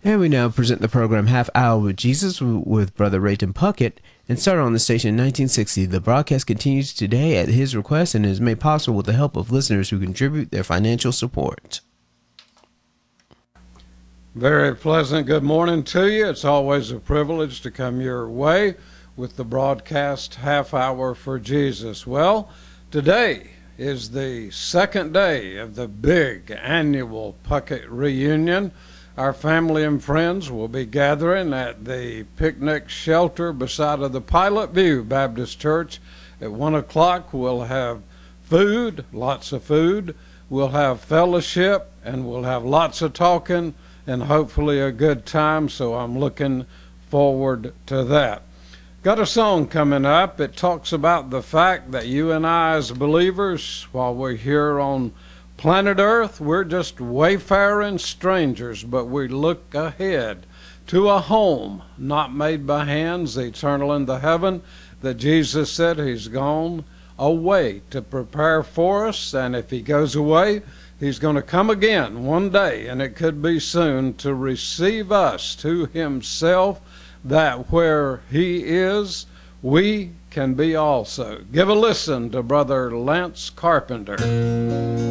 And we now present the program Half Hour with Jesus with Brother Rayton Puckett, and started on the station in 1960. The broadcast continues today at his request and is made possible with the help of listeners who contribute their financial support. Very pleasant good morning to you. It's always a privilege to come your way with the broadcast Half Hour for Jesus. Well, today is the second day of the big annual Puckett reunion. Our family and friends will be gathering at the picnic shelter beside of the Pilot View Baptist Church at 1 o'clock. We'll have food, lots of food. We'll have fellowship, and we'll have lots of talking and hopefully a good time, so I'm looking forward to that. Got a song coming up. It talks about the fact that you and I as believers, while we're here on planet Earth, we're just wayfaring strangers, but we look ahead to a home not made by hands, eternal in the heaven, that Jesus said he's gone away to prepare for us, and if he goes away, he's going to come again one day, and it could be soon, to receive us to himself, that where he is, we can be also. Give a listen to Brother Lance Carpenter.